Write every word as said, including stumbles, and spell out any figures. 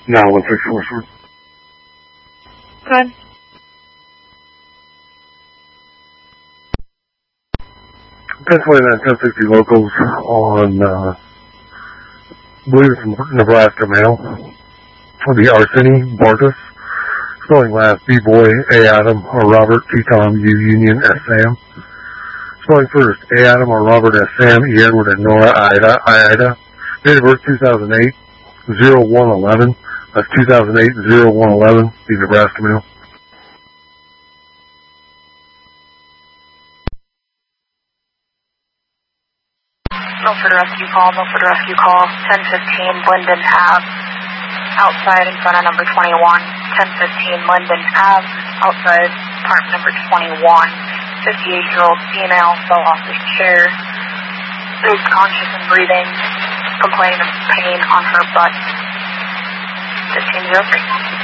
nine one six four four. Good. ten twenty-nine, ten sixty locals on, uh, I believe it's Nebraska mail. The Arseny Bartus. Spelling last, B-Boy, A. Adam, or Robert, T. Tom, U. Union, S. Sam. Spelling first, A. Adam, or Robert, S. Sam, E. Edward, and Nora, Ida, I. Ida. Date of birth, two thousand eight, oh one eleven. That's two thousand eight, oh one eleven, the Nebraska mail. Milford Rescue Call, Milford Rescue Call, ten fifteen Linden Ave, outside in front of number twenty-one. ten fifteen Linden Ave, outside apartment number twenty-one. fifty-eight-year-old female fell off the chair, is conscious and breathing, complaining of pain on her butt. fifteen oh three.